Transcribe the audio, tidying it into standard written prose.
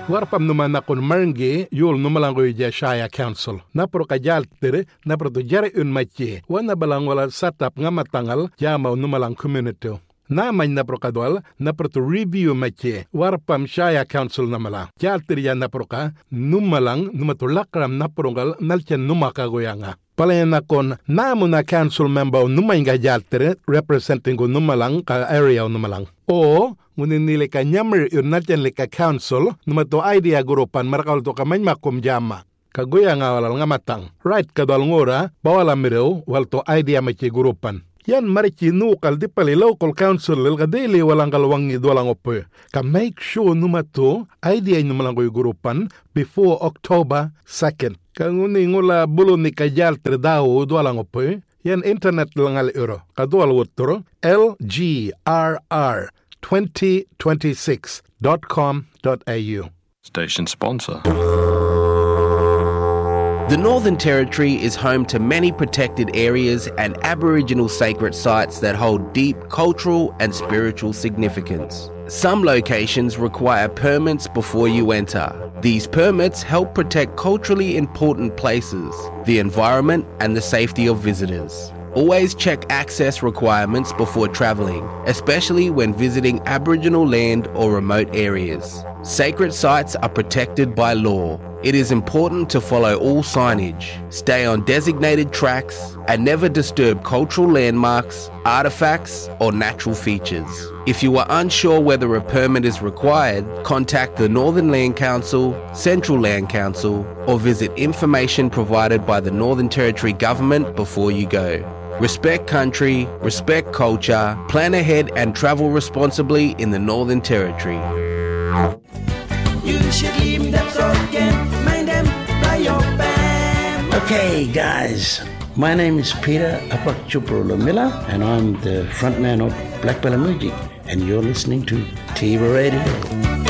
Warpam numan na kon marnge yul numalangoy ja Shire Council. Napro ka jaltere, napro to jare un mache. Wana balang wala satap nga matangal jamaw numalang community. Namay napro ka dwal, napro to review mache. Warpam Shire Council namala. Jaltere ya napro ka, numalang numatulakram naprongal nalchen numakagoyanga. Palayan na kon namo na council member numay nga jaltere representing ko numalang ka area numalang. O ngunin nili ka nyammer yun natin li ka council numato idea grupan marakal to kamay makum jama. Kaguya nga walal nga matang. Right kadwal ngora bawala mirew wal to idea machi grupan. Yan marichi nukal di pali local council lil kadili walang kalawang idwalang opo. Ka make sure numato idea numalang ko'y grupan before October 2nd. Kanguni ngula bulo ni kajal tredao dwalang opo. Yan internet lang al euro. Kadwal wotro lgr2026.com.au. Station sponsor. The Northern Territory is home to many protected areas and Aboriginal sacred sites that hold deep cultural and spiritual significance. Some locations require permits before you enter. These permits help protect culturally important places, the environment, and the safety of visitors. Always check access requirements before travelling, especially when visiting Aboriginal land or remote areas. Sacred sites are protected by law. It is important to follow all signage, stay on designated tracks, and never disturb cultural landmarks, artefacts, or natural features. If you are unsure whether a permit is required, contact the Northern Land Council, Central Land Council, or visit information provided by the Northern Territory Government before you go. Respect country, respect culture, plan ahead and travel responsibly in the Northern Territory. You should leave that talking, mind them by your bam. Okay, guys, my name is Peter Apakchupro Miller, and I'm the frontman of Black Bella Music, and you're listening to Tiva Radio.